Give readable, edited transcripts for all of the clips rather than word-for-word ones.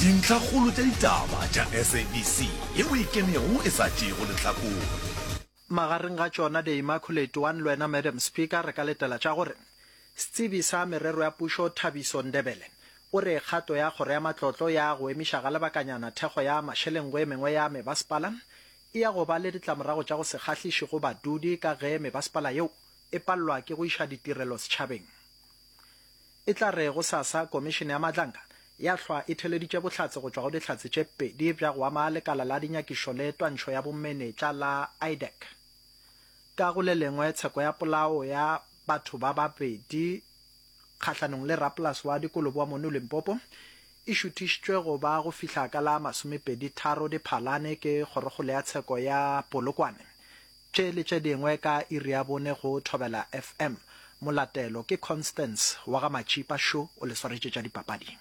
dintlhakgolo tša ditaba tša SABC yeo e kemego e sa tšego lehlakore magareng ga tšona the Immaculate One le wena Madam Speaker re ka letela tša gore setsebi sa merero ya pušo Thabiso Ndebele o re kgato ya kgoro ya matlotlo ya go emiša ga lebakanyana thekgo ya mašelengwe e mengwe ya mebasepala e ya go ba le ditlamorago tša go se kgahliše go badudi ka ge mebasepala yeo e palelwa ke go iša ditirelo setšhabeng. E tla re go sasa komišene ya matlanka ya hlwa e theleditše bohlatse go tšwa go dihlatse tše pedi bja go ama lekala la dinyakišo le twantšho ya bomenetša la IDEC. Ka go le lengwe tsheko ya polao ya batho ba babedi kgahlanong le rapolasi wa dikolobo wa Monu Limpopo e šuthišitšwe go ba go fihla ka la 23 Diphalane ke kgorokgolo ya tsheko ya Polokwane tše le tše dingwe ka iri ya bone go Thobela FM. Molatelo ke Constance wa ga Machipa Show o le swaretše tša dipapadi.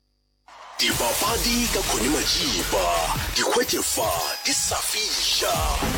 Dipapadi ka Khone Machipa di hwetšefa di sa fiša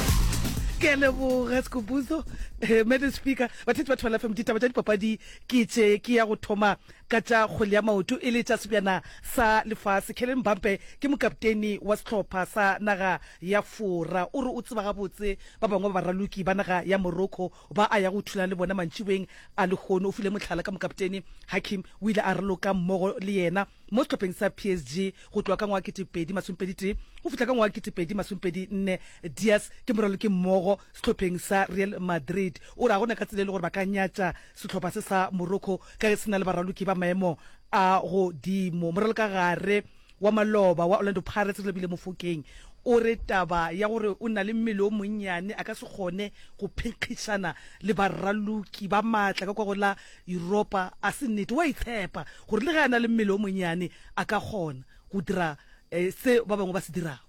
ke leboga Skubuzo Madam Speaker bathethi ba Thobela FM ditaba tša dipapadi ke ya go thoma ka tša kgwele ya maoto e le tša sebjana sa lefase. Kellen Mbampe ke mokapteni wa sehlopha sa naga ya Fora o re o tseba gabotse ba bangwe ba baraloki ba naga ya Morocco ba a ya go thula le bona mantšhiweng a lekgono o file mohlala ka mokapteni Hakim o ile a raloka mmogo le yena mo sehlopheng sa PSG go tloa ka ngwaga 2023 go fihla ka ngwaga 2024. Diaz ke moraloki mmogo sehlopheng sa Real Madrid o ra gona ka tsela le gore ba ka nyatša sehlopha se sa Morocco ka ge se na le baraloki ba maemo a godimo. Moraloka gare wa maloba wa Orlando Pirates le bile Mofokeng o re taba ya gore o na le mmele o monnyane a ka se kgone go phekgišana le baraloki ba matla ka kwa go la Europa a se nnete wa itshepa gore le ge a na le mmele o monnyane a ka kgona go dira se ba bangwe ba se dirago.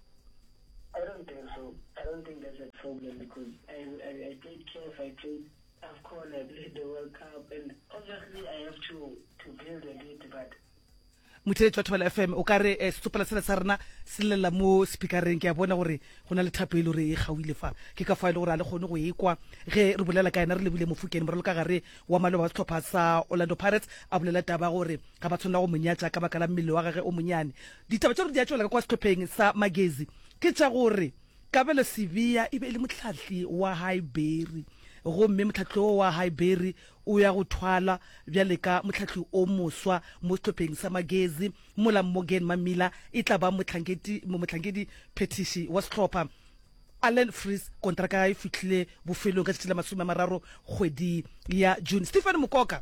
I don't think so. I don't think that's a problem because I played KF, I played AFCON, I played the World Cup, and obviously I have to build a bit, but Motheletši wa Thobela FM o ka re setsopela sela sa rena se lela mo speakereng ke a bona gore go na le thapo e le gore e gauile fa ke ka fa ile gore a le kgone go ekwa ge re bolela ka ena re lebile Mofokeng moraloka gare wa maloba wa sehlopha sa Orlando Pirates a bolela taba gore ga ba tshwanela go monyatša ka baka la mmele wa gage o monyane. Ditaba tše re di a tšwela ka kwa sehlopheng sa Magezi ke tša gore Kabelo Sibiya e be le motlhatli wa Highbury gomme motlhatli wa Highbury o ya go thwala bjale ka motlhatli o moswa mo sehlopheng sa Magezi mola Morgan Mamila e tla ba motlhankedi petition wa sehlopha Alan Fries kontraka e fihlile bofelong ka tšela 30 kgwedi ya June. Stephen Mokoka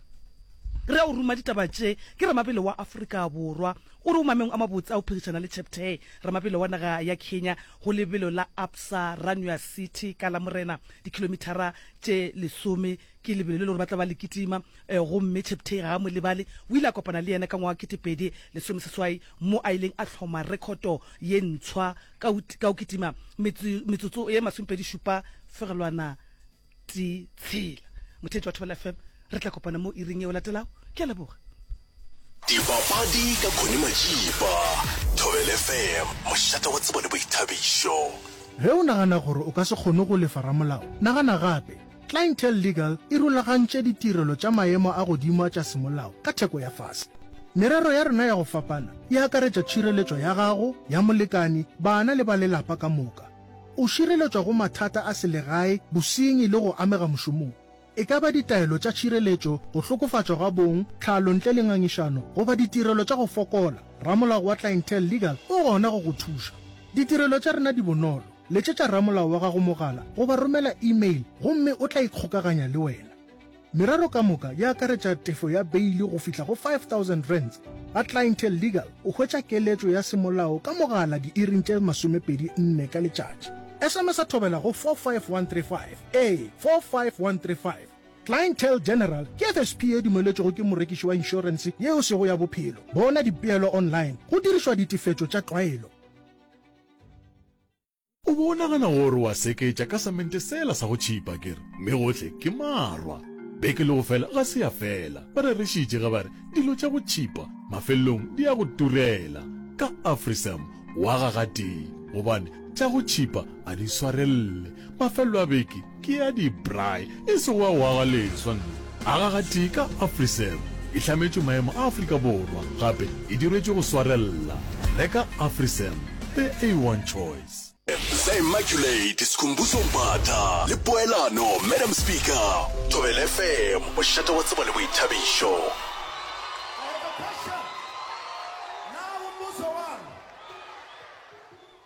re a o ruma ditaba tše ke ramapele wa Afrika Borwa o re o mameng a mabotse a o phedišana le chapter ramapele wa naga ya Kenya go lebelo la Absa Ranua City ka la Morena dikilometara tše 10 ke lebelo le gore ba tla ba le kitima gomme chapter ga mo lebale o ile a kopana le yena ka ngwaga 2016 mo a ileng a tlhoma rekoto ye ntshwa ka o kitima metsotso ye 27 fegelwana ti tshela. Motheletši wa Thobela FM re tla kopana mo iring e o latelago ke a leboga. Dipapadi ka Khone Machipa Thobela FM mošate wa tsebo le boithabišo. Ge o nagana gore o ka se kgone go lefa ramolao nagana gape Clientele Legal e rulagantše ditirelo tša maemo a godimo tša semolao ka theko ya fase. Merero ya rena ya go fapana e akaretša tšhireletšo ya gago ya molekani bana le ba lelapa ka moka. O šireletšwa go mathata a selegae bosenyi le go amega mošomong. E ka ba ditaelo tša tšhireletšo go hlokofatšwa ga bong tlhalo ntle le ngangišano goba ditirelo tša go fokola. Ramolao wa Clientele Legal o gona go go thuša. Ditirelo tša rena di bonolo letšetša ramolao wa gago mogala goba romela email gomme o tla ikgokaganya le wena. Merero ka moka ya akaretša tefo ya beili go fihla go 5,000 rands. A Clientele Legal o hwetša keletšo ya semolao ka mogala di iring tše 24 ka letšatši. SMS a Thobela go 45135 45135. Clientele General ke FSP e dumeletšego ke morekiši wa insurance yeo sego ya bophelo. Bona dipeelo online go dirišwa ditefetšo tša tlwaelo. O bonagana gore wa seketša ka samente sela sa go tšhipa kere mme gohle ke marwa beke le go fela ga se ya fela ba re rešitše ga bare dilo tša go tšhipa mafelelong di ya go turela ka Afrisam wa gagateng gobane tša go tšhipa a di swarelle mafelo a beke ke ya di-bry e se wa wagaleswa a gagateng ka Afrisam e hlametšwe maemo a Afrika Borwa gape e dirwetše go swarella. reka Afrisen, the A1 choice. Sa Immaculate Sikhumbuzo Mphatha le Poelano Madam Speaker Thobela FM moshata wa tseba le boithabiso.